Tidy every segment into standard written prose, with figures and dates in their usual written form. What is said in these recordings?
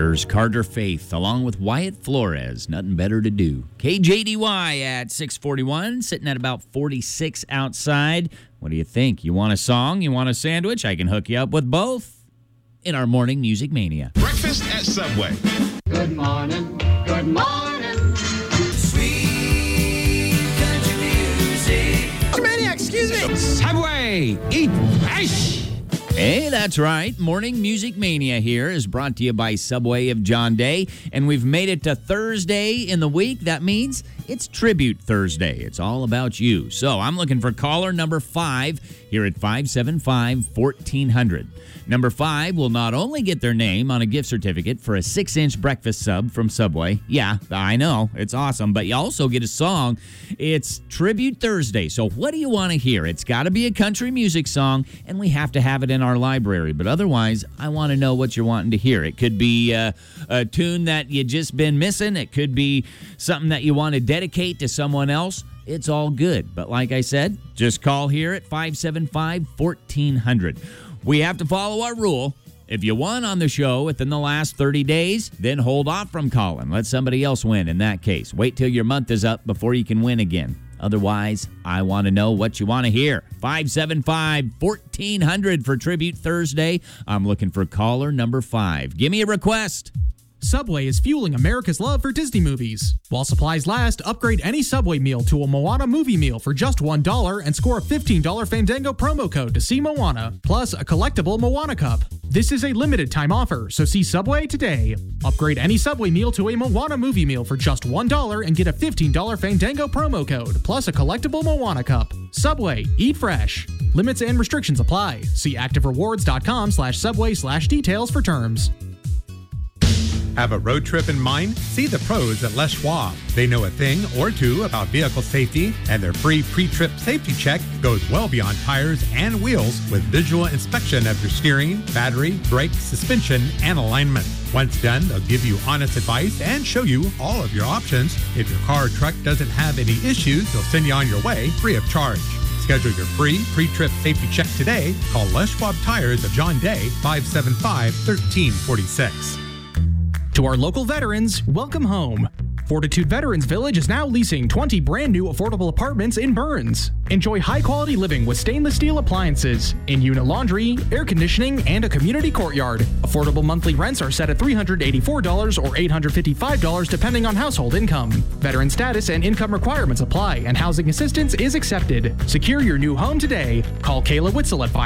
There's Carter Faith along with Wyatt Flores. Nothing better to do. KJDY at 641, sitting at about 46 outside. What do you think? You want a song? You want a sandwich? I can hook you up with both in our morning music mania. Breakfast at Subway. Good morning. Good morning. Sweet country music. Maniac, excuse me. Subway, eat fresh. Hey, that's right. Morning Music Mania here is brought to you by Subway of John Day, and we've made it to Thursday in the week. That means it's Tribute Thursday. It's all about you. So I'm looking for caller number 5 here at 575-1400. Number 5 will not only get their name on a gift certificate for a 6-inch breakfast sub from Subway. Yeah, I know. It's awesome. But you also get a song. It's Tribute Thursday. So what do you want to hear? It's got to be a country music song, and we have to have it in our library. But otherwise, I want to know what you're wanting to hear. It could be a tune that you just been missing. It could be something that you want to dedicate to someone else. It's all good. But like I said, just call here at 575-1400. We have to follow our rule. If you won on the show within the last 30 days, then hold off from calling. Let somebody else win in that case. Wait till your month is up before you can win again. Otherwise, I want to know what you want to hear. 575-1400 for Tribute Thursday. I'm looking for caller number 5. Give me a request. Subway is fueling America's love for Disney movies. While supplies last, upgrade any Subway meal to a Moana movie meal for just $1 and score a $15 Fandango promo code to see Moana, plus a collectible Moana cup. This is a limited time offer, so see Subway today. Upgrade any Subway meal to a Moana movie meal for just $1 and get a $15 Fandango promo code, plus a collectible Moana cup. Subway, eat fresh. Limits and restrictions apply. See activerewards.com/subway/details for terms. Have a road trip in mind? See the pros at Les Schwab. They know a thing or two about vehicle safety, and their free pre-trip safety check goes well beyond tires and wheels with visual inspection of your steering, battery, brake, suspension, and alignment. Once done, they'll give you honest advice and show you all of your options. If your car or truck doesn't have any issues, they'll send you on your way free of charge. Schedule your free pre-trip safety check today. Call Les Schwab Tires of John Day, 575-1346. To our local veterans, welcome home. Fortitude Veterans Village is now leasing 20 brand new affordable apartments in Burns. Enjoy high quality living with stainless steel appliances, in-unit laundry, air conditioning, and a community courtyard. Affordable monthly rents are set at $384 or $855 depending on household income. Veteran status and income requirements apply, and housing assistance is accepted. Secure your new home today. Call Kayla Witzel at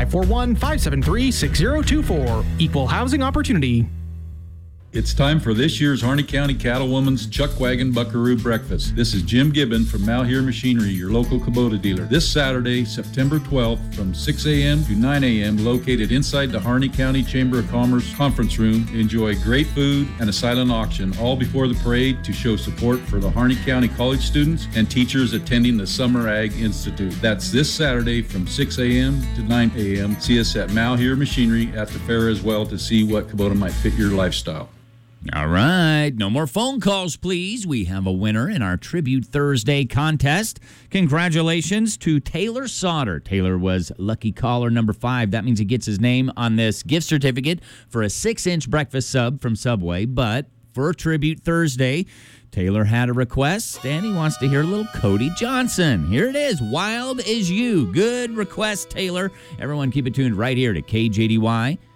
541-573-6024. Equal housing opportunity. It's time for this year's Harney County Cattlewoman's Chuck Wagon Buckaroo Breakfast. This is Jim Gibbon from Malheur Machinery, your local Kubota dealer. This Saturday, September 12th, from 6 a.m. to 9 a.m., located inside the Harney County Chamber of Commerce conference room. Enjoy great food and a silent auction, all before the parade to show support for the Harney County college students and teachers attending the Summer Ag Institute. That's this Saturday from 6 a.m. to 9 a.m. See us at Malheur Machinery at the fair as well to see what Kubota might fit your lifestyle. All right. No more phone calls, please. We have a winner in our Tribute Thursday contest. Congratulations to Taylor Sauter. Taylor was lucky caller number 5. That means he gets his name on this gift certificate for a 6-inch breakfast sub from Subway. But for Tribute Thursday, Taylor had a request, and he wants to hear a little Cody Johnson. Here it is, Wild As You. Good request, Taylor. Everyone keep it tuned right here to KJDY